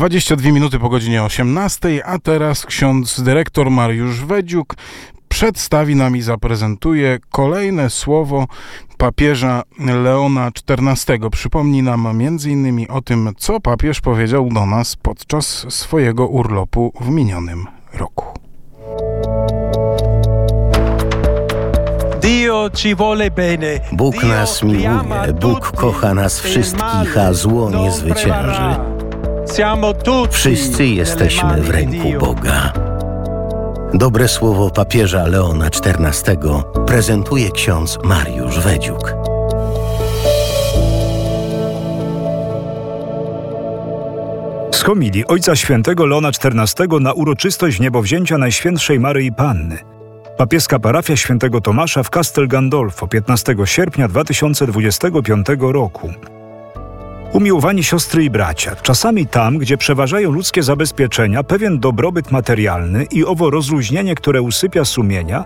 22 minuty po godzinie 18, a teraz ksiądz dyrektor Mariusz Wedziuk przedstawi nam i zaprezentuje kolejne słowo papieża Leona XIV. Przypomni nam m.in. o tym, co papież powiedział do nas podczas swojego urlopu w minionym roku. Bóg nas miłuje, Bóg kocha nas wszystkich, a zło nie zwycięży. Wszyscy jesteśmy w ręku Boga. Dobre słowo papieża Leona XIV prezentuje ksiądz Mariusz Wedziuk. Z homilii Ojca Świętego Leona XIV na uroczystość wniebowzięcia Najświętszej Maryi Panny. Papieska parafia Świętego Tomasza w Castel Gandolfo 15 sierpnia 2025 roku. Umiłowani siostry i bracia, czasami tam, gdzie przeważają ludzkie zabezpieczenia, pewien dobrobyt materialny i owo rozluźnienie, które usypia sumienia,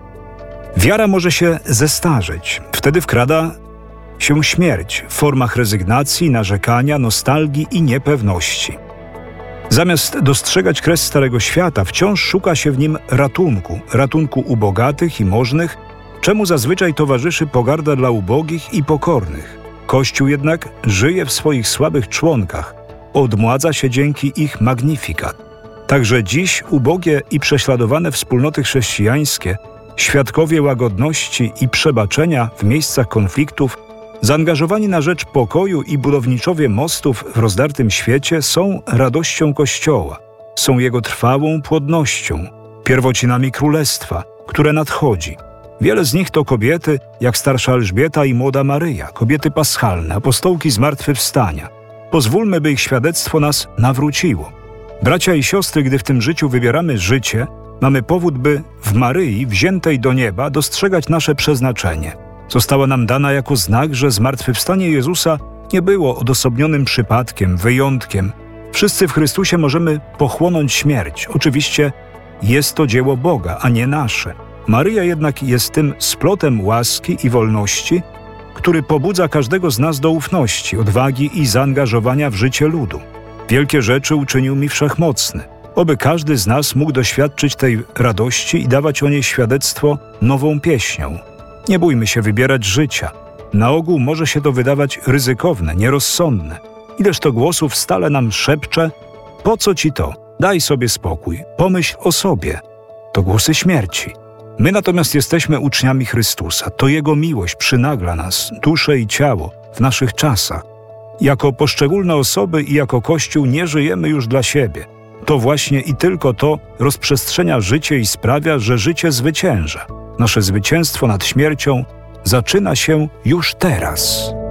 wiara może się zestarzeć. Wtedy wkrada się śmierć w formach rezygnacji, narzekania, nostalgii i niepewności. Zamiast dostrzegać kres Starego Świata, wciąż szuka się w nim ratunku u bogatych i możnych, czemu zazwyczaj towarzyszy pogarda dla ubogich i pokornych. Kościół jednak żyje w swoich słabych członkach, odmładza się dzięki ich magnifikat. Także dziś ubogie i prześladowane wspólnoty chrześcijańskie, świadkowie łagodności i przebaczenia w miejscach konfliktów, zaangażowani na rzecz pokoju i budowniczowie mostów w rozdartym świecie są radością Kościoła, są jego trwałą płodnością, pierwocinami Królestwa, które nadchodzi. Wiele z nich to kobiety, jak starsza Elżbieta i młoda Maryja, kobiety paschalne, apostołki zmartwychwstania. Pozwólmy, by ich świadectwo nas nawróciło. Bracia i siostry, gdy w tym życiu wybieramy życie, mamy powód, by w Maryi, wziętej do nieba, dostrzegać nasze przeznaczenie. Została nam dana jako znak, że zmartwychwstanie Jezusa nie było odosobnionym przypadkiem, wyjątkiem. Wszyscy w Chrystusie możemy pochłonąć śmierć. Oczywiście jest to dzieło Boga, a nie nasze. Maryja jednak jest tym splotem łaski i wolności, który pobudza każdego z nas do ufności, odwagi i zaangażowania w życie ludu. Wielkie rzeczy uczynił mi Wszechmocny. Oby każdy z nas mógł doświadczyć tej radości i dawać o niej świadectwo nową pieśnią. Nie bójmy się wybierać życia. Na ogół może się to wydawać ryzykowne, nierozsądne. Ileż to głosów stale nam szepcze: po co ci to? Daj sobie spokój, pomyśl o sobie. To głosy śmierci. My natomiast jesteśmy uczniami Chrystusa. To Jego miłość przynagla nas, duszę i ciało, w naszych czasach. Jako poszczególne osoby i jako Kościół nie żyjemy już dla siebie. To właśnie i tylko to rozprzestrzenia życie i sprawia, że życie zwycięża. Nasze zwycięstwo nad śmiercią zaczyna się już teraz.